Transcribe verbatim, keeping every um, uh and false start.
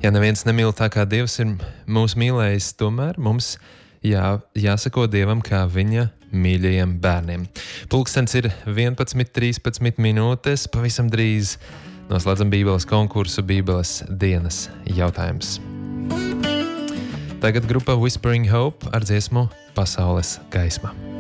Ja neviens nemīl tā kā Dievs ir mūs mīlējis, tomēr mums jā, jāsako Dievam kā viņa mīļajiem bērniem. Pulkstens ir vienpadsmit trīspadsmit minūtes, pavisam drīz noslēdzam Bībeles konkursu Bībeles dienas jautājums. Tagad grupa Whispering Hope ar dziesmu Pasaules gaisma.